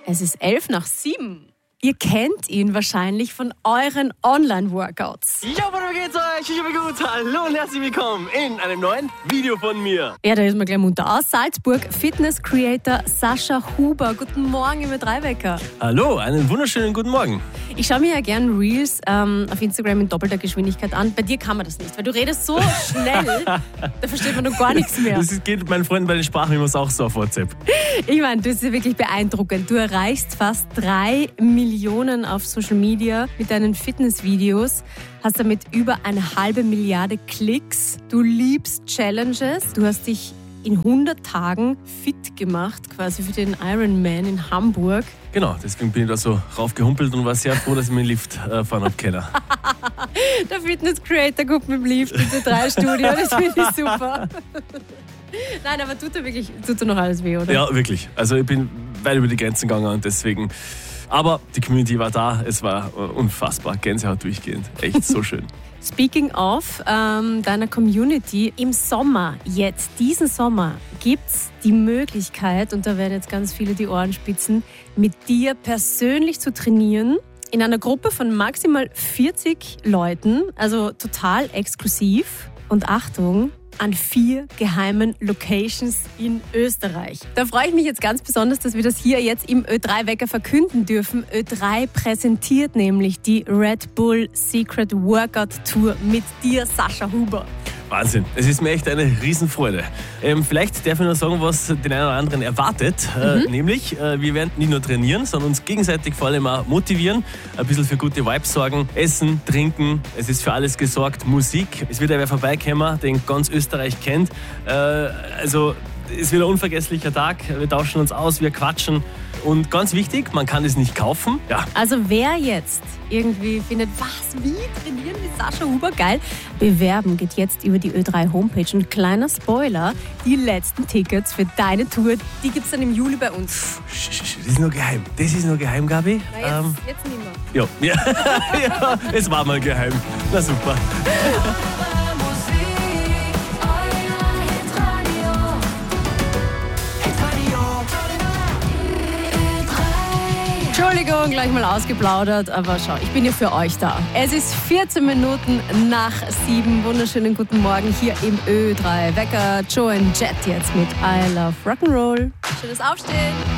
Es ist 11:07. Ihr kennt ihn wahrscheinlich von euren Online-Workouts. Ja, wie geht's euch? Ich bin gut. Hallo und herzlich willkommen in einem neuen Video von mir. Ja, da ist man gleich munter aus. Salzburg, Fitness-Creator Sascha Huber. Guten Morgen im Ö3-Wecker. Hallo, einen wunderschönen guten Morgen. Ich schaue mir ja gern Reels auf Instagram in doppelter Geschwindigkeit an. Bei dir kann man das nicht, weil du redest so schnell, da versteht man noch gar nichts mehr. Das geht meinen Freunden bei den Sprachmemos auch so auf WhatsApp. Ich meine, das ist ja wirklich beeindruckend. Du erreichst fast 3 Millionen auf Social Media mit deinen Fitnessvideos, hast damit über 1,5 Milliarden Klicks. Du liebst Challenges. Du hast dich in 100 Tagen fit gemacht, quasi für den Ironman in Hamburg. Genau, deswegen bin ich da so raufgehumpelt und war sehr froh, dass ich mir den Lift fahren habe können. Der Fitness-Creator kommt mit dem Lift in die 3-Studio, das finde ich super. Nein, aber tut dir noch alles weh, oder? Ja, wirklich. Also ich bin weit über die Grenzen gegangen und deswegen... Aber die Community war da, es war unfassbar, Gänsehaut durchgehend, echt so schön. Speaking of deiner Community, im Sommer, jetzt, diesen Sommer, gibt es die Möglichkeit, und da werden jetzt ganz viele die Ohren spitzen, mit dir persönlich zu trainieren, in einer Gruppe von maximal 40 Leuten, also total exklusiv. Und Achtung, an 4 geheimen Locations in Österreich. Da freue ich mich jetzt ganz besonders, dass wir das hier jetzt im Ö3-Wecker verkünden dürfen. Ö3 präsentiert nämlich die Red Bull Secret Workout Tour mit dir, Sascha Huber. Wahnsinn, es ist mir echt eine Riesenfreude. Vielleicht darf ich nur sagen, was den einen oder anderen erwartet. Nämlich, wir werden nicht nur trainieren, sondern uns gegenseitig vor allem auch motivieren, ein bisschen für gute Vibes sorgen, essen, trinken, es ist für alles gesorgt, Musik. Es wird ja wer vorbeikommen, den ganz Österreich kennt. Also es wird ein unvergesslicher Tag, wir tauschen uns aus, wir quatschen. Und ganz wichtig, man kann es nicht kaufen. Ja. Also wer jetzt irgendwie findet, was, wie trainieren mit Sascha Huber, geil, bewerben geht jetzt über die Ö3 Homepage. Und kleiner Spoiler, die letzten Tickets für deine Tour, die gibt es dann im Juli bei uns. Das ist nur geheim. Das ist nur geheim, Gabi. Na jetzt nicht mehr. Ja. Ja, es war mal geheim. Na super. Entschuldigung, gleich mal ausgeplaudert, aber schau, ich bin ja für euch da. Es ist 14 Minuten nach 7. Wunderschönen guten Morgen hier im Ö3-Wecker. Joe and Jet jetzt mit I Love Rock'n'Roll. Schönes Aufstehen.